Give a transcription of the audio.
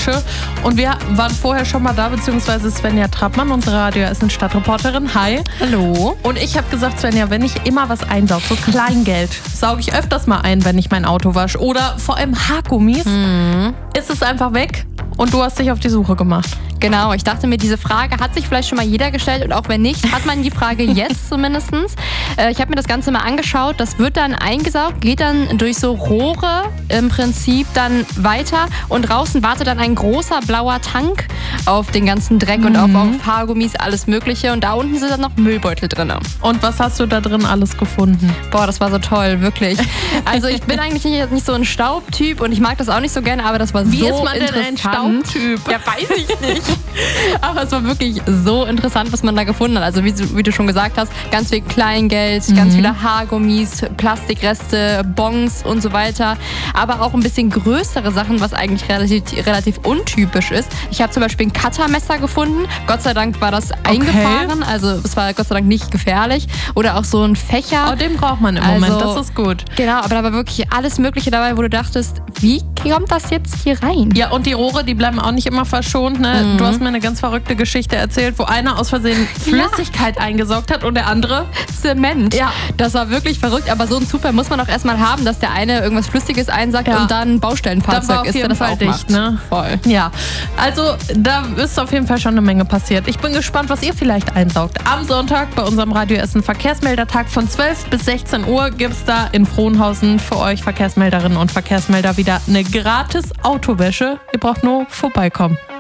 Wäsche. Und wir waren vorher schon mal da, beziehungsweise Svenja Trappmann, unsere Radio Essen Stadtreporterin. Hi. Hallo. Und ich habe gesagt, Svenja, wenn ich immer was einsauge, so Kleingeld, sauge ich öfters mal ein, wenn ich mein Auto wasche. Oder vor allem Haargummis, ist es einfach weg. Und du hast dich auf die Suche gemacht. Genau, ich dachte mir, diese Frage hat sich vielleicht schon mal jeder gestellt und auch wenn nicht, hat man die Frage jetzt zumindest. Ich habe mir das Ganze mal angeschaut, das wird dann eingesaugt, geht dann durch so Rohre im Prinzip dann weiter und draußen wartet dann ein großer blauer Tank auf den ganzen Dreck und auf Haargummis, alles mögliche und da unten sind dann noch Müllbeutel drin. Und was hast du da drin alles gefunden? Boah, das war so toll, wirklich. Also ich bin eigentlich nicht so ein Staubtyp und ich mag das auch nicht so gerne, aber das war so interessant. Wie ist man denn ein Staubtyp? Ja, weiß ich nicht. Aber es war wirklich so interessant, was man da gefunden hat. Also wie du schon gesagt hast, ganz viel Kleingeld, ganz viele Haargummis, Plastikreste, Bons und so weiter. Aber auch ein bisschen größere Sachen, was eigentlich relativ untypisch ist. Ich habe zum Beispiel ein Cuttermesser gefunden. Gott sei Dank war das eingefahren. Also es war Gott sei Dank nicht gefährlich. Oder auch so ein Fächer. Oh, den braucht man im Moment, das ist gut. Genau, aber da war wirklich alles Mögliche dabei, wo du dachtest, wie kommt das jetzt hier rein? Ja, und die Rohre, die bleiben auch nicht immer verschont. Ne? Du hast mir eine ganz verrückte Geschichte erzählt, wo einer aus Versehen Flüssigkeit eingesaugt hat und der andere Zement. Ja. Das war wirklich verrückt, aber so ein Zufall muss man auch erstmal haben, dass der eine irgendwas Flüssiges einsackt und dann ein Baustellenfahrzeug ist, der das auch dicht, macht. Ne? Voll. Ja, also da ist auf jeden Fall schon eine Menge passiert. Ich bin gespannt, was ihr vielleicht einsaugt. Am Sonntag bei unserem Radio Essen Verkehrsmeldertag von 12 bis 16 Uhr gibt es da in Frohnhausen für euch Verkehrsmelderinnen und Verkehrsmelder wieder eine gratis Autowäsche. Ihr braucht nur vorbeikommen.